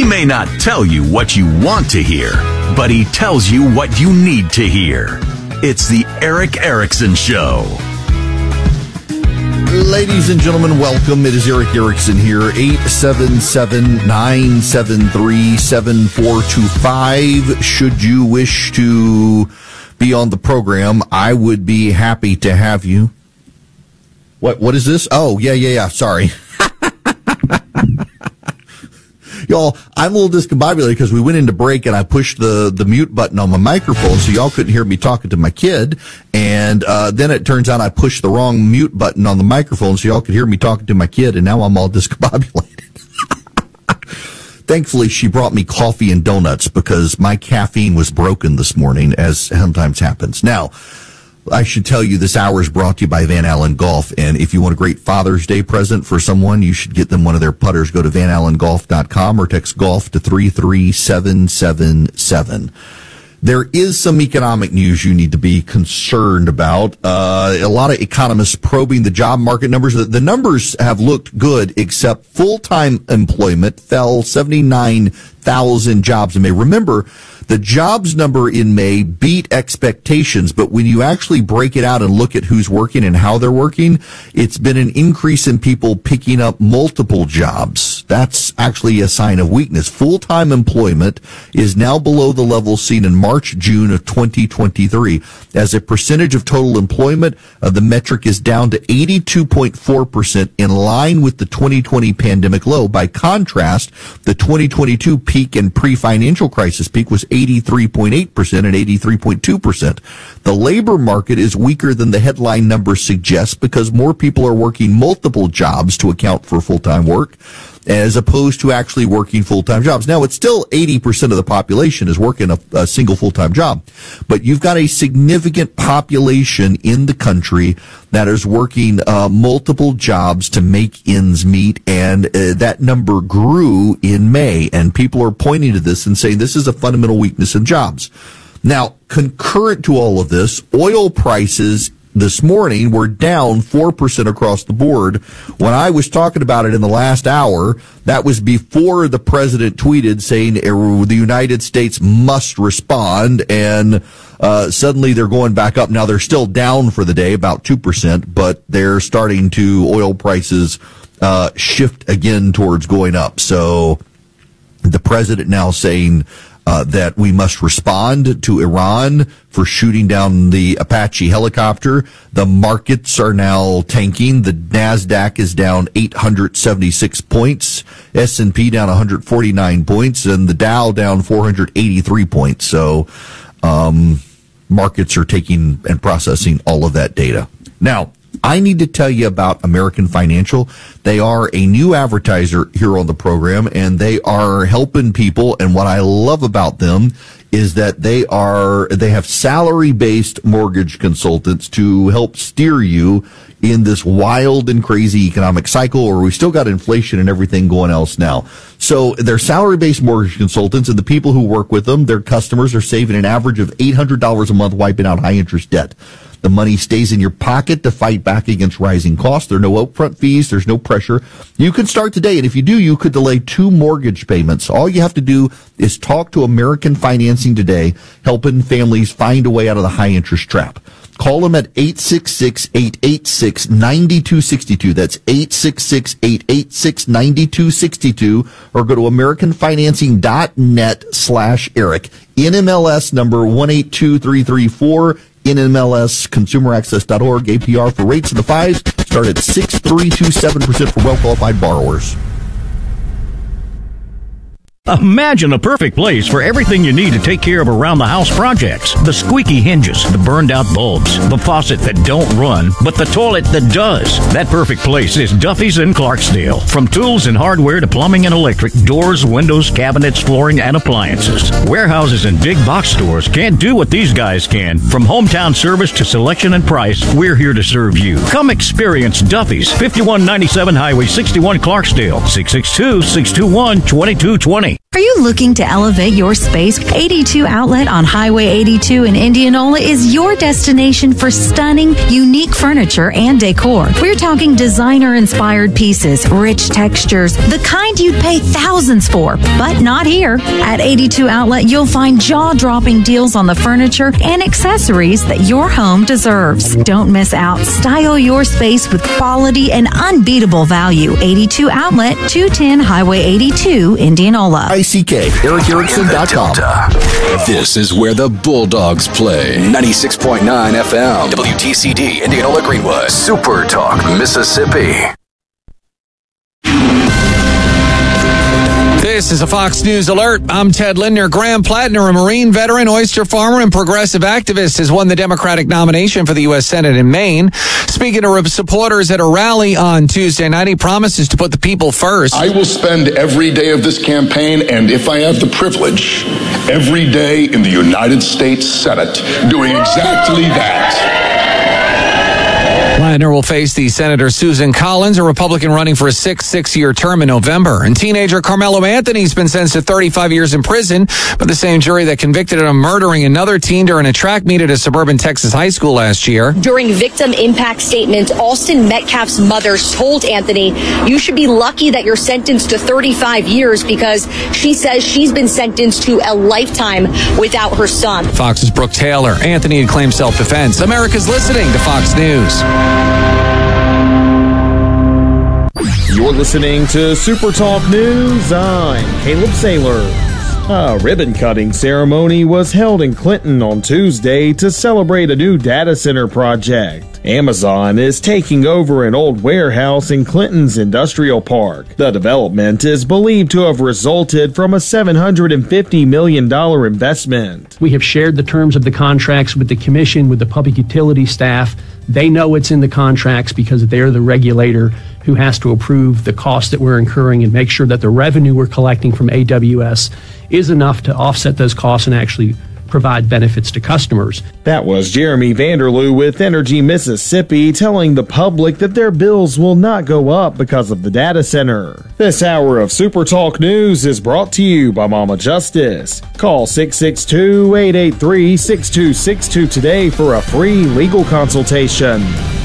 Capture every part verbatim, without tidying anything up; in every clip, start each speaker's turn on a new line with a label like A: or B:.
A: He may not tell you what you want to hear, but he tells you what you need to hear. It's the Erick Erickson Show.
B: Ladies and gentlemen, welcome. It is Erick Erickson here. eight seven seven, nine seven three, seven four two five. Should you wish to be on the program, I would be happy to have you. What? What is this? Oh, yeah, yeah, yeah. Sorry. Y'all, I'm a little discombobulated because we went into break and I pushed the, the mute button on my microphone so y'all couldn't hear me talking to my kid. And uh, then it turns out I pushed the wrong mute button on the microphone so y'all could hear me talking to my kid, and now I'm all discombobulated. Thankfully, she brought me coffee and donuts because my caffeine was broken this morning, as sometimes happens. Now, I should tell you, this hour is brought to you by Van Allen Golf, and if you want a great Father's Day present for someone, you should get them one of their putters. Go to van allen golf dot com or text golf to three three seven seven seven. There is some economic news you need to be concerned about. Uh, a lot of economists probing the job market numbers. The, the numbers have looked good, except full-time employment fell seventy-nine thousand jobs in May. Remember, the jobs number in May beat expectations, but when you actually break it out and look at who's working and how they're working, it's been an increase in people picking up multiple jobs. That's actually a sign of weakness. Full-time employment is now below the level seen in March, June of twenty twenty-three. As a percentage of total employment, uh, the metric is down to eighty-two point four percent, in line with the twenty twenty pandemic low. By contrast, the twenty twenty-two peak and pre-financial crisis peak was eighty-three point eight percent and eighty-three point two percent. The labor market is weaker than the headline numbers suggest because more people are working multiple jobs to account for full-time work, as opposed to actually working full-time jobs. Now, it's still eighty percent of the population is working a, a single full-time job, but you've got a significant population in the country that is working uh, multiple jobs to make ends meet, and uh, that number grew in May, and people are pointing to this and saying this is a fundamental weakness in jobs. Now, concurrent to all of this, oil prices this morning were down four percent across the board. When I was talking about it in the last hour, that was before the president tweeted saying the United States must respond, and uh, suddenly they're going back up. Now, they're still down for the day, about two percent, but they're starting to, oil prices uh, shift again towards going up. So the president now saying Uh, that we must respond to Iran for shooting down the Apache helicopter. The markets are now tanking. The NASDAQ is down eight hundred seventy-six points, S and P down one hundred forty-nine points, and the Dow down four hundred eighty-three points. So um, markets are taking and processing all of that data. Now, I need to tell you about American Financial. They are a new advertiser here on the program, and they are helping people. And what I love about them is that they are, they have salary-based mortgage consultants to help steer you in this wild and crazy economic cycle, or we still got inflation and everything going else now. So they're salary-based mortgage consultants, and the people who work with them, their customers, are saving an average of eight hundred dollars a month wiping out high-interest debt. The money stays in your pocket to fight back against rising costs. There are no upfront fees. There's no pressure. You can start today, and if you do, you could delay two mortgage payments. All you have to do is talk to American Financing today, helping families find a way out of the high-interest trap. Call them at eight six six, eight eight six, nine two six two. That's eight six six, eight eight six, nine two six two. Or go to americanfinancing.net slash Eric. N M L S number one eight two three three four. N M L S consumer access dot org. A P R for rates in the fives start at six point three two seven percent for well-qualified borrowers.
C: Imagine a perfect place for everything you need to take care of around-the-house projects. The squeaky hinges, the burned-out bulbs, the faucet that don't run, but the toilet that does. That perfect place is Duffy's in Clarksdale. From tools and hardware to plumbing and electric, doors, windows, cabinets, flooring, and appliances. Warehouses and big box stores can't do what these guys can. From hometown service to selection and price, we're here to serve you. Come experience Duffy's, fifty-one ninety-seven Highway sixty-one, Clarksdale, six six two, six two one, two two two zero.
D: Are you looking to elevate your space? eighty-two Outlet on Highway eighty-two in Indianola is your destination for stunning, unique furniture and decor. We're talking designer-inspired pieces, rich textures, the kind you'd pay thousands for, but not here. At eighty-two Outlet, you'll find jaw-dropping deals on the furniture and accessories that your home deserves. Don't miss out. Style your space with quality and unbeatable value. eighty-two Outlet, two ten Highway eighty-two, Indianola.
B: I C K, Eric Erickson dot com.
E: This is where the Bulldogs play. ninety-six point nine F M, W T C D, Indianola Greenwood, Super Talk, Mississippi.
F: This is a Fox News Alert. I'm Ted Lindner. Graham Plattner, a Marine veteran, oyster farmer, and progressive activist, has won the Democratic nomination for the U S Senate in Maine. Speaking to supporters at a rally on Tuesday night, he promises to put the people first.
G: I will spend every day of this campaign, and if I have the privilege, every day in the United States Senate, doing exactly that.
F: Plattner will face the Senator Susan Collins, a Republican running for a sixth six-year term in November. And teenager Carmelo Anthony's been sentenced to thirty-five years in prison by the same jury that convicted him of murdering another teen during a track meet at a suburban Texas high school last year.
H: During victim impact statement, Austin Metcalf's mother told Anthony, "You should be lucky that you're sentenced to thirty-five years because she says she's been sentenced to a lifetime without her son."
F: Fox's Brooke Taylor. Anthony had claimed self-defense. America's listening to Fox News.
I: You're listening to Super Talk News. I'm Caleb Sailors. A ribbon-cutting ceremony was held in Clinton on Tuesday to celebrate a new data center project. Amazon is taking over an old warehouse in Clinton's industrial park. The development is believed to have resulted from a seven hundred fifty million dollars investment.
J: We have shared the terms of the contracts with the commission, with the public utility staff. They know it's in the contracts because they're the regulator who has to approve the cost that we're incurring and make sure that the revenue we're collecting from A W S is enough to offset those costs and actually provide benefits to customers.
I: That was Jeremy Vanderloo with Energy Mississippi telling the public that their bills will not go up because of the data center. This hour of Super Talk News is brought to you by Mama Justice. Call six six two, eight eight three, six two six two today for a free legal consultation.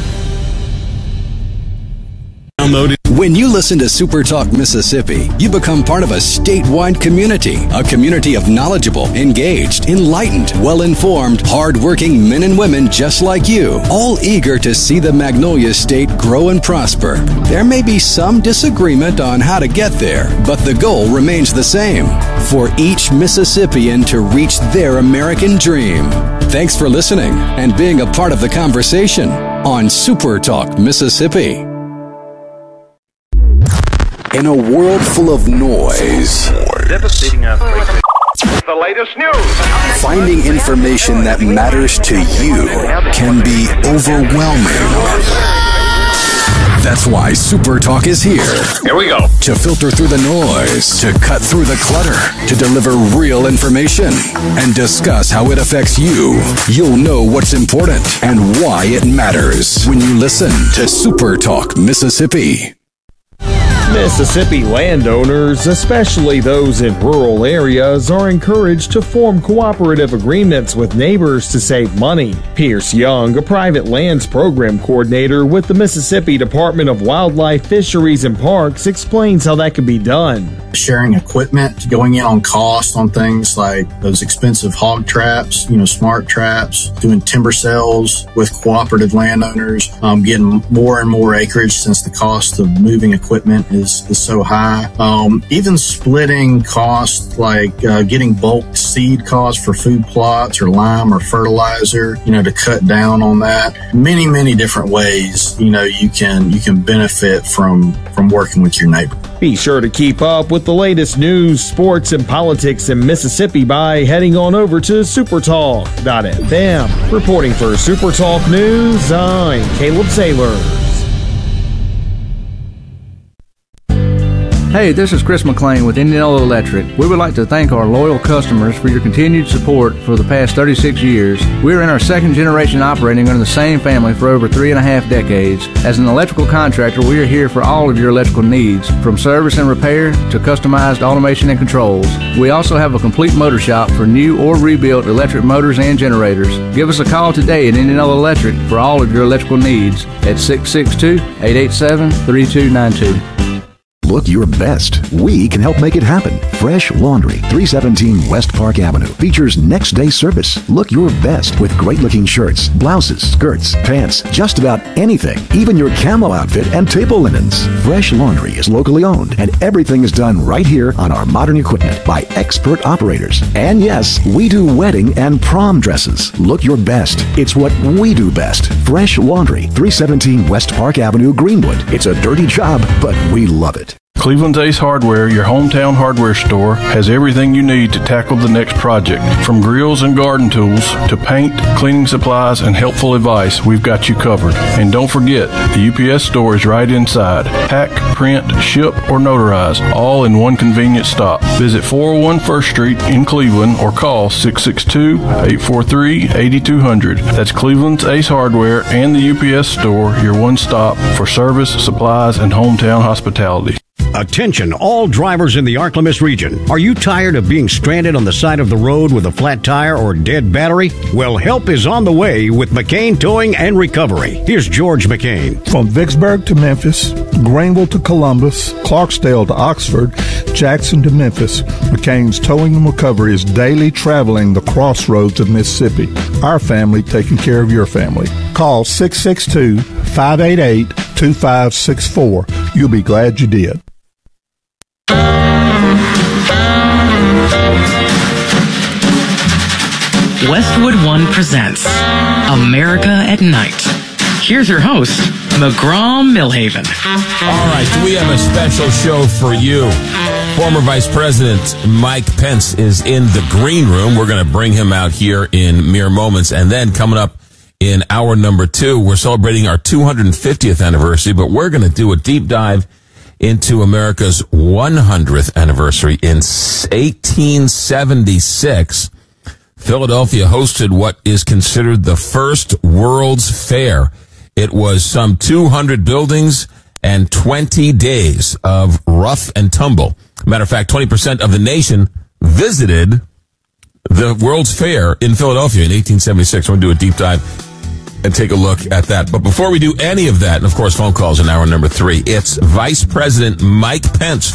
E: When you listen to Super Talk Mississippi, you become part of a statewide community, a community of knowledgeable, engaged, enlightened, well-informed, hard-working men and women just like you, all eager to see the Magnolia State grow and prosper. There may be some disagreement on how to get there, but the goal remains the same, for each Mississippian to reach their American dream. Thanks for listening and being a part of the conversation on Super Talk Mississippi. In a world full of noise,
K: devastating earthquake. The latest news.
E: Finding information that matters to you can be overwhelming. That's why Super Talk is here.
K: Here we go.
E: To filter through the noise, to cut through the clutter, to deliver real information, and discuss how it affects you. You'll know what's important and why it matters when you listen to Super Talk Mississippi.
I: Mississippi landowners, especially those in rural areas, are encouraged to form cooperative agreements with neighbors to save money. Pierce Young, a private lands program coordinator with the Mississippi Department of Wildlife, Fisheries, and Parks, explains how that can be done.
L: Sharing equipment, going in on cost on things like those expensive hog traps, you know, smart traps, doing timber sales with cooperative landowners, um, getting more and more acreage since the cost of moving equipment is, is so high. Um, even splitting costs like uh, getting bulk seed costs for food plots or lime or fertilizer, you know, to cut down on that. Many, many different ways, you know, you can you can benefit from from working with your neighbor.
I: Be sure to keep up with the latest news, sports, and politics in Mississippi by heading on over to supertalk dot f m. Reporting for Super Talk News, I'm Caleb Sailors.
M: Hey, this is Chris McLean with Indianola Electric. We would like to thank our loyal customers for your continued support for the past thirty-six years. We are in our second generation operating under the same family for over three and a half decades. As an electrical contractor, we are here for all of your electrical needs, from service and repair to customized automation and controls. We also have a complete motor shop for new or rebuilt electric motors and generators. Give us a call today at Indianola Electric for all of your electrical needs at six six two, eight eight seven, three two nine two.
N: Look your best. We can help make it happen. Fresh Laundry, three seventeen West Park Avenue, features next day service. Look your best with great looking shirts, blouses, skirts, pants, just about anything, even your camo outfit and table linens. Fresh Laundry is locally owned and everything is done right here on our modern equipment by expert operators. And yes, we do wedding and prom dresses. Look your best. It's what we do best. Fresh Laundry, three seventeen West Park Avenue, Greenwood. It's a dirty job, but we love it.
O: Cleveland's Ace Hardware, your hometown hardware store, has everything you need to tackle the next project. From grills and garden tools to paint, cleaning supplies, and helpful advice, we've got you covered. And don't forget, the U P S store is right inside. Pack, print, ship, or notarize, all in one convenient stop. Visit four oh one First Street in Cleveland or call six six two, eight four three, eight two zero zero. That's Cleveland's Ace Hardware and the U P S store, your one stop for service, supplies, and hometown hospitality.
P: Attention, all drivers in the Arklamis region. Are you tired of being stranded on the side of the road with a flat tire or dead battery? Well, help is on the way with McCain Towing and Recovery. Here's George McCain.
Q: From Vicksburg to Memphis, Greenville to Columbus, Clarksdale to Oxford, Jackson to Memphis, McCain's Towing and Recovery is daily traveling the crossroads of Mississippi. Our family taking care of your family. Call six six two, five eight eight, two five six four. You'll be glad you did.
R: Westwood One presents America at Night. Here's your host, McGraw Millhaven.
S: All right, we have a special show for you. Former Vice President Mike Pence is in the green room. We're going to bring him out here in mere moments. And then coming up in hour number two, we're celebrating our two hundred fiftieth anniversary, but we're going to do a deep dive into America's one hundredth anniversary. In eighteen seventy-six, Philadelphia hosted what is considered the first World's Fair. It was some two hundred buildings and twenty days of rough and tumble. Matter of fact, twenty percent of the nation visited the World's Fair in Philadelphia in eighteen seventy-six. We're going to do a deep dive and take a look at that. But before we do any of that, and of course phone calls in hour number three, it's Vice President Mike Pence.